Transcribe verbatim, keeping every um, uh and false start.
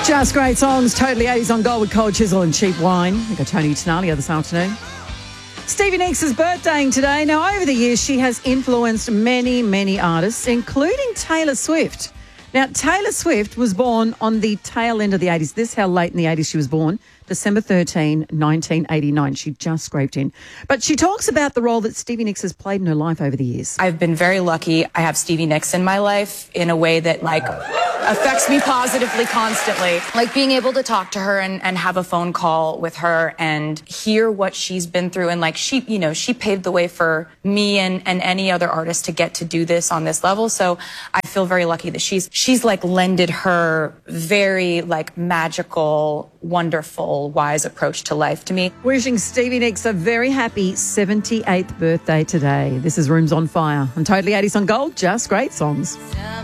Just great songs, totally eighties on Gold with Cold Chisel and Cheap Wine. We got Tony Tenalia this afternoon. Stevie Nicks is birthdaying today. Now, over the years, she has influenced many, many artists, including Taylor Swift. Now, Taylor Swift was born on the tail end of the eighties. This is how late in the eighties she was born. December thirteenth, nineteen eighty-nine. She just scraped in. But she talks about the role that Stevie Nicks has played in her life over the years. I've been very lucky. I have Stevie Nicks in my life in a way that, like, affects me positively constantly. Like being able to talk to her and, and have a phone call with her and hear what she's been through. And like she, you know, she paved the way for me and, and any other artist to get to do this on this level. So I feel very lucky that she's, she's like lended her very like magical, wonderful, wise approach to life to me. Wishing Stevie Nicks a very happy seventy-eighth birthday today. This is Rooms on Fire on Totally eighties on Gold. Just great songs.